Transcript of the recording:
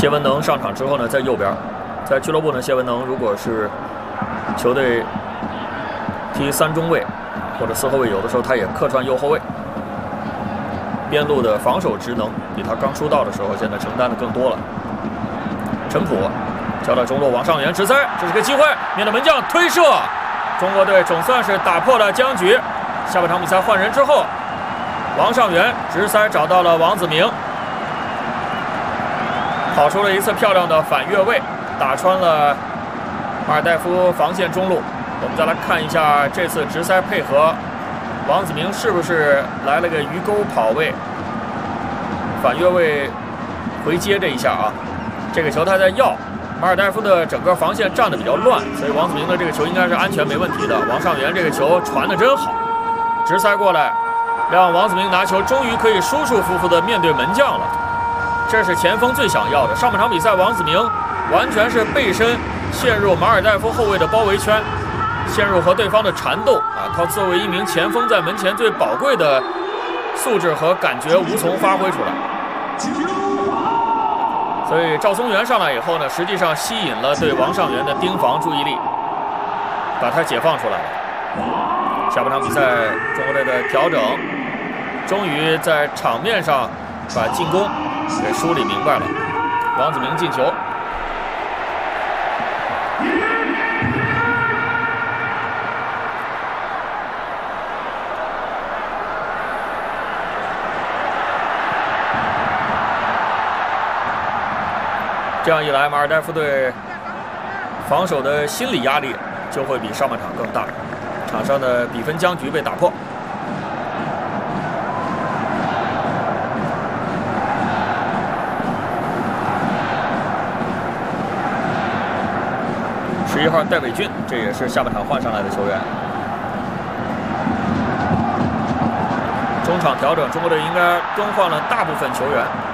谢文能上场之后呢，在右边，在俱乐部呢，谢文能如果是球队踢3中卫或者4后卫，有的时候他也客串右后卫。边路的防守职能比他刚出道的时候现在承担的更多了。陈普交到中路，王上源直塞，这是个机会，面对门将推射，中国队总算是打破了僵局。下半场比赛换人之后，王上源直塞找到了王子明，跑出了一次漂亮的反越位，打穿了马尔代夫防线中路。我们再来看一下这次直塞配合，王子明是不是来了个鱼钩跑位，反越位回接这一下啊？这个球他在要，马尔代夫的整个防线站得比较乱，所以王子明的这个球应该是安全没问题的。王上源这个球传得真好，直塞过来，让王子明拿球，终于可以舒舒服服地面对门将了。这是前锋最想要的。上半场比赛，王子明完全是背身陷入马尔代夫后卫的包围圈，陷入和对方的缠斗啊！他作为一名前锋，在门前最宝贵的素质和感觉无从发挥出来。所以赵松元上来以后呢，实际上吸引了对王上源的盯防注意力，把他解放出来了。下半场比赛，中国队的调整，终于在场面上把进攻给梳理明白了。王子明进球。这样一来，马尔代夫队防守的心理压力就会比上半场更大，场上的比分僵局被打破。11号戴伟俊，这也是下半场换上来的球员。中场调整，中国队应该更换了大部分球员。